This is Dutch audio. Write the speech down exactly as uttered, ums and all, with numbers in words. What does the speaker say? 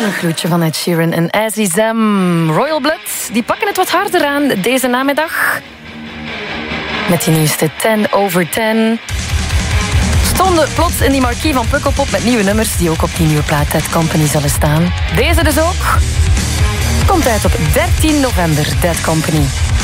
Een groetje van Ed Sheeran en Azizam. Royal Blood, die pakken het wat harder aan deze namiddag. Met die nieuwste ten over ten. Stonden plots in die marquee van Pukkelpop met nieuwe nummers die ook op die nieuwe plaat Dead Company zullen staan. Deze dus ook. Komt uit op dertien november, Dead Company.